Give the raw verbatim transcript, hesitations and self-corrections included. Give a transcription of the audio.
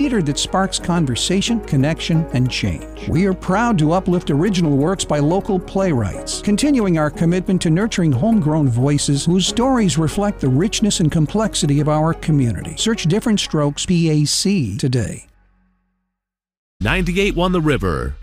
theater that sparks conversation, connection, and change. We are proud to uplift original works by local playwrights, continuing our commitment to nurturing homegrown voices whose stories reflect the richness and complexity of our community. Search Different Strokes P A C today. ninety-eight point one The River.